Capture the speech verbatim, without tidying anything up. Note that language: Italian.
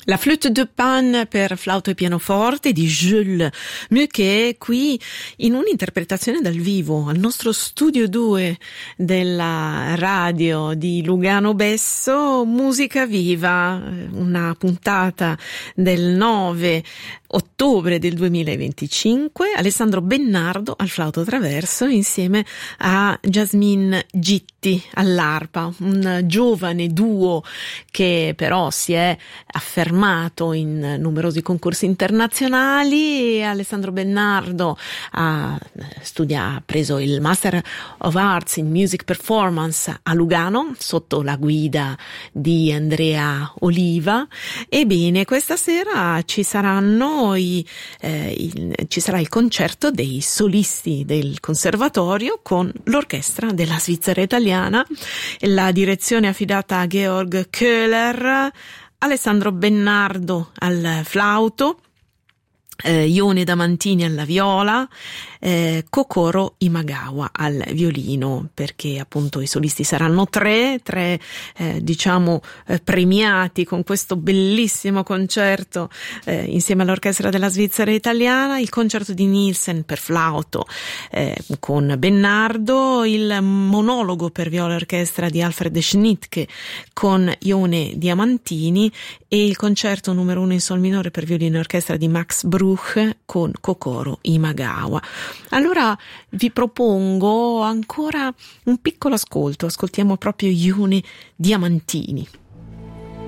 La flûte de Pan per flauto e pianoforte di Jules Muquet, qui in un'interpretazione dal vivo al nostro studio due della radio di Lugano Besso, Musica Viva, una puntata del nove ottobre del duemilaventicinque. Alessandro Bennardo al flauto traverso insieme a Jasmine Gitti all'arpa, un giovane duo che però si è affermato in numerosi concorsi internazionali. Alessandro Bennardo ha, studia, ha preso il Master of Arts in Music Performance a Lugano sotto la guida di Andrea Oliva. Ebbene, questa sera ci saranno i, eh, il, ci sarà il concerto dei solisti del conservatorio con l'orchestra della Svizzera italiana, la direzione affidata a Georg Köhler, Alessandro Bennardo al flauto, eh, Ione Damantini alla viola, eh, Kokoro Imagawa al violino, perché appunto i solisti saranno tre, tre eh, diciamo eh, premiati con questo bellissimo concerto eh, insieme all'orchestra della Svizzera italiana, il concerto di Nielsen per flauto eh, con Bennardo, il monologo per viola e orchestra di Alfred Schnittke con Ione Diamantini e il concerto numero uno in sol minore per violino e orchestra di Max Bruch con Kokoro Imagawa. Allora vi propongo ancora un piccolo ascolto, ascoltiamo proprio Ione Diamantini.